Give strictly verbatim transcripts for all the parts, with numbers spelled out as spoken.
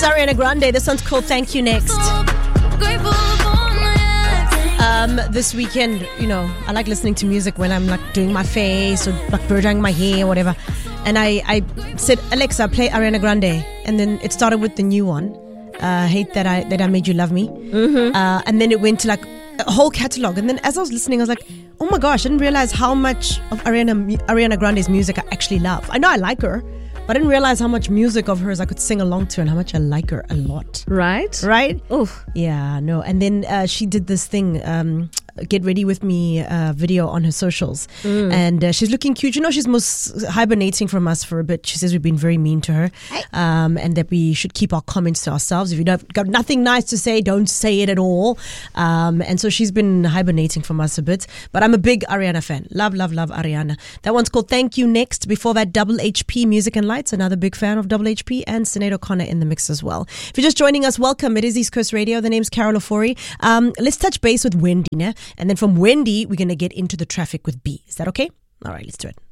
Ariana Grande. This one's called Thank You Next. Um, this weekend, you know, I like listening to music when I'm like doing my face or like blow drying my hair or whatever. And I, I said, Alexa, play Ariana Grande. And then it started with the new one. Uh, hate that I that I made you love me. Mm-hmm. Uh, and then it went to like a whole catalog. And then as I was listening, I was like, oh my gosh, I didn't realize how much of Ariana Ariana Grande's music I actually love. I know I like her, but I didn't realize how much music of hers I could sing along to and how much I like her a lot. Right? Right? Oof. Yeah, no. And then uh, she did this thing, um, Get Ready With Me uh, video on her socials. Mm. And uh, she's looking cute. You know, she's most hibernating from us for a bit. She says we've been very mean to her um, and that we should keep our comments to ourselves. If you don't got nothing nice to say, don't say it at all. Um, and so she's been hibernating from us a bit. But I'm a big Ariana fan. Love, love, love Ariana. That one's called Thank You Next. Before that, Double H P Music and Lights. Another big fan of Double H P, and Sinead O'Connor in the mix as well. If you're just joining us, welcome. It is East Coast Radio. The name's Carol Ofori. Um, let's touch base with Wendy, né? And then from Wendy, we're going to get into the traffic with B. Is that okay? All right, let's do it.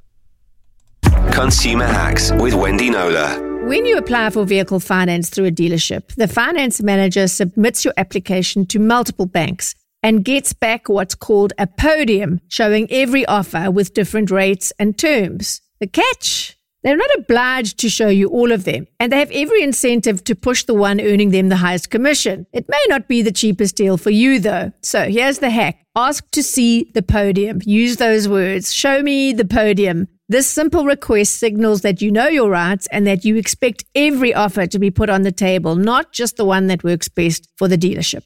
Consumer Hacks with Wendy Nola. When you apply for vehicle finance through a dealership, the finance manager submits your application to multiple banks and gets back what's called a podium, showing every offer with different rates and terms. The catch? They're not obliged to show you all of them, and they have every incentive to push the one earning them the highest commission. It may not be the cheapest deal for you, though. So here's the hack. Ask to see the podium. Use those words. Show me the podium. This simple request signals that you know your rights and that you expect every offer to be put on the table, not just the one that works best for the dealership.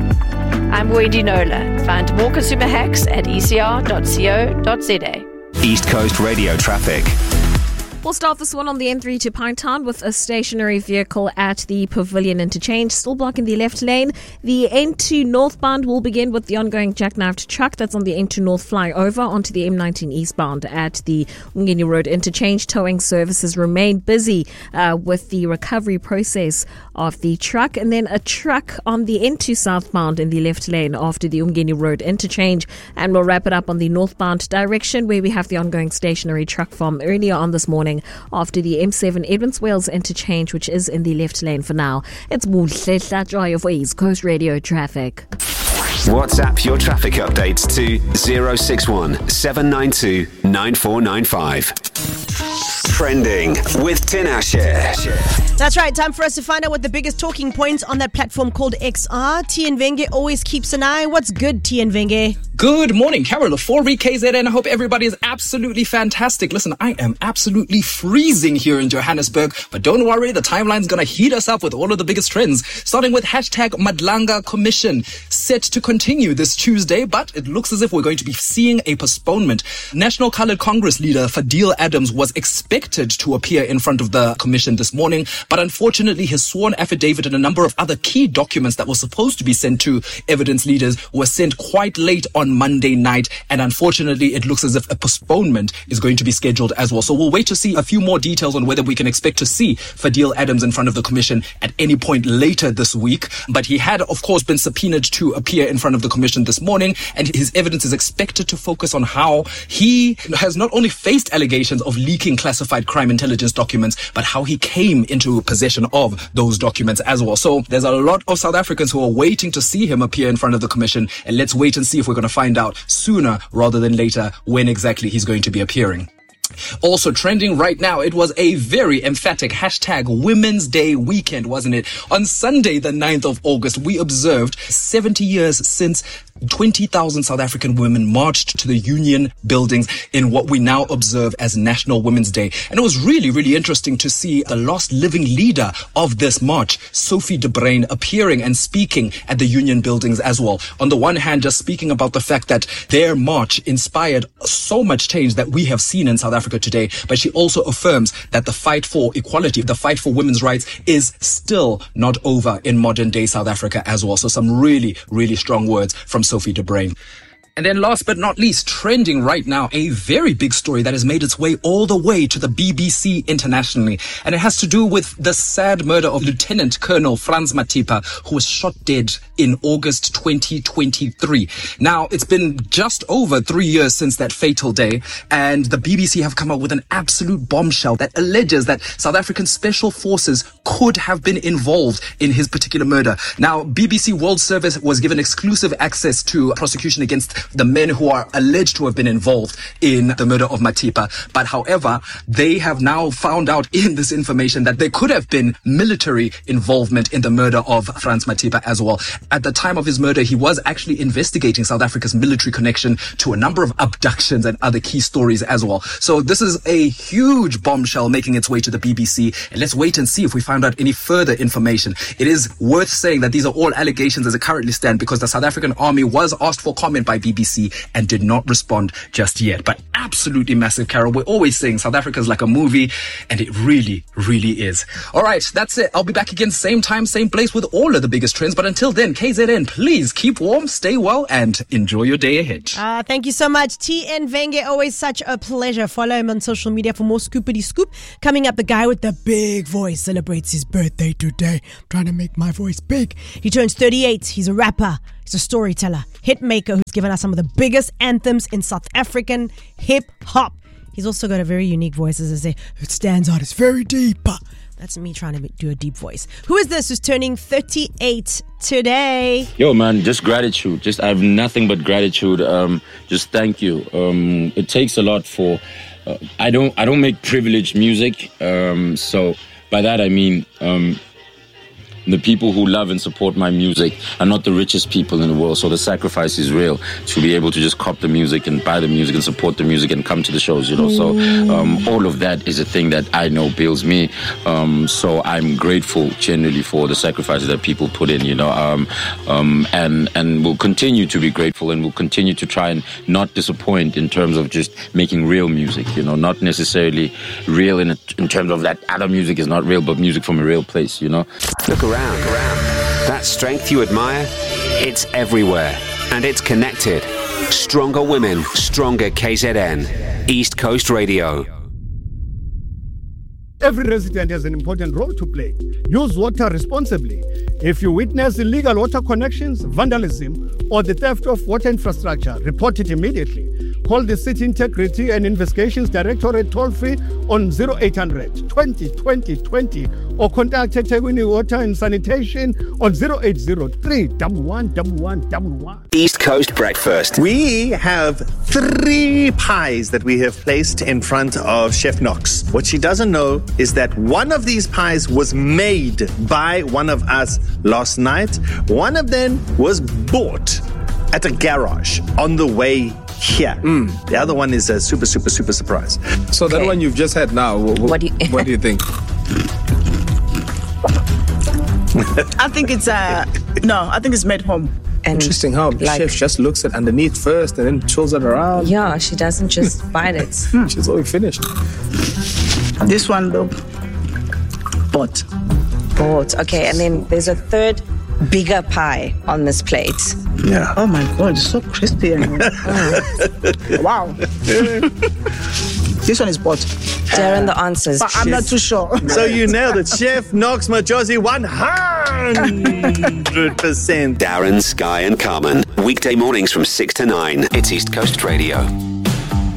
I'm Wendy Nola. Find more consumer hacks at e c r dot co dot z a. East Coast Radio traffic. We'll start this one on the N three to Pinetown with a stationary vehicle at the Pavilion Interchange, still blocking the left lane. The N two northbound will begin with the ongoing jackknifed truck that's on the N two north flyover onto the M nineteen eastbound at the Umgeni Road Interchange. Towing services remain busy uh, with the recovery process of the truck. And then a truck on the N two southbound in the left lane after the Umgeni Road Interchange. And we'll wrap it up on the northbound direction where we have the ongoing stationary truck from earlier on this morning after the M seven Edmonds Wales interchange, which is in the left lane for now. It's Muhlehla Joy of East Coast Radio traffic. WhatsApp your traffic updates to zero six one seven nine two nine four nine five. Trending with Tinashe. That's right. Time for us to find out what the biggest talking points on that platform called X are. T N Venge always keeps an eye. What's good, T N Venge? Good morning, Carol for K Z N. I hope everybody is absolutely fantastic. Listen, I am absolutely freezing here in Johannesburg, but don't worry, the timeline's going to heat us up with all of the biggest trends, starting with hashtag Madlanga Commission, set to continue this Tuesday, but it looks as if we're going to be seeing a postponement. National Coloured Congress leader Fadil Adams was expected to appear in front of the commission this morning, but unfortunately his sworn affidavit and a number of other key documents that were supposed to be sent to evidence leaders were sent quite late on Monday night, and unfortunately it looks as if a postponement is going to be scheduled as well. So we'll wait to see a few more details on whether we can expect to see Fadil Adams in front of the commission at any point later this week. But he had, of course, been subpoenaed to appear in front of the commission this morning, and his evidence is expected to focus on how he has not only faced allegations of leaking classified crime intelligence documents, but how he came into possession of those documents as well. So there's a lot of South Africans who are waiting to see him appear in front of the commission, and let's wait and see if we're going to find out sooner rather than later when exactly he's going to be appearing. Also trending right now, it was a very emphatic hashtag Women's Day weekend, wasn't it? On Sunday, the ninth of August, we observed seventy years since twenty thousand South African women marched to the Union buildings in what we now observe as National Women's Day. And it was really, really interesting to see the last living leader of this march, Sophie de Bruyn, appearing and speaking at the Union buildings as well. On the one hand, just speaking about the fact that their march inspired so much change that we have seen in South Africa today, but she also affirms that the fight for equality, the fight for women's rights is still not over in modern day South Africa as well. So some really, really strong words from Sophie de Bruyn. And then last but not least, trending right now, a very big story that has made its way all the way to the B B C internationally. And it has to do with the sad murder of Lieutenant Colonel Frans Matipa, who was shot dead in August twenty twenty-three. Now, it's been just over three years since that fatal day, and the B B C have come up with an absolute bombshell that alleges that South African special forces could have been involved in his particular murder. Now, B B C World Service was given exclusive access to prosecution against the men who are alleged to have been involved in the murder of Matipa. But however, they have now found out in this information that there could have been military involvement in the murder of Frans Matipa as well. At the time of his murder, he was actually investigating South Africa's military connection to a number of abductions and other key stories as well. So this is a huge bombshell making its way to the B B C. And let's wait and see if we find out any further information. It is worth saying that these are all allegations as it currently stand, because the South African Army was asked for comment by B B C and did not respond just yet. But absolutely massive, Carol. We're always saying South Africa is like a movie, and it really, really is. All right, that's it. I'll be back again same time, same place with all of the biggest trends. But until then, K Z N, please keep warm, stay well, and enjoy your day ahead. Uh, thank you so much, T N Venge. Always such a pleasure. Follow him on social media for more Scoopity Scoop. Coming up, the guy with the big voice celebrates his birthday today. I'm trying to make my voice big. He turns thirty-eight. He's a rapper. He's a storyteller, hit maker who's given us some of the biggest anthems in South African hip hop. He's also got a very unique voice, as I say. It stands out. It's very deep. That's me trying to do a deep voice. Who is this who's turning thirty-eight today? Yo, man, just gratitude. Just I have nothing but gratitude. Um, just thank you. Um, it takes a lot for. Uh, I don't. I don't make privileged music. Um, so by that I mean. Um, The people who love and support my music are not the richest people in the world, so the sacrifice is real to be able to just cop the music and buy the music and support the music and come to the shows, you know. So um, all of that is a thing that I know builds me. Um, so I'm grateful generally for the sacrifices that people put in, you know, um, um, and and we'll continue to be grateful, and we'll continue to try and not disappoint in terms of just making real music, you know, not necessarily real in in terms of that other music is not real, but music from a real place, you know. Look around. around. That strength you admire, it's everywhere, and it's connected. Stronger women, stronger K Z N. East Coast Radio. Every resident has an important role to play. Use water responsibly. If you witness illegal water connections, vandalism, or the theft of water infrastructure, report it immediately. Call the City Integrity and Investigations Directorate toll-free on zero eight hundred twenty twenty twenty or contact eThekwini Water and Sanitation on zero eight zero three one one one one one. East Coast Breakfast. We have three pies that we have placed in front of Chef Knox. What she doesn't know is that one of these pies was made by one of us last night. One of them was bought at a garage on the way here. Mm. The other one is a super, super, super surprise. So okay. That one you've just had now, what, what, do, you, what do you think? I think it's, uh, no, I think it's made home. And Interesting how the like, chef just looks at underneath first and then twirls it around. Yeah, she doesn't just bite it. She's already finished. This one, though, bought. Bought, okay. And then there's a third bigger pie on this plate. Yeah. Oh my God, it's so crispy. And oh. Wow. This one is bought. Darren, the answers. But I'm not too sure. So you nailed it. Chef Knox Majosi, one hundred percent. Darren, Sky and Carmen. Weekday mornings from six to nine. It's East Coast Radio.